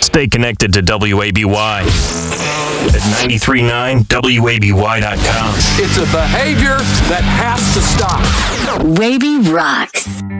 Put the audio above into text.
Stay connected to WABY at 93.9 WABY.com. It's a behavior that has to stop. WABY rocks.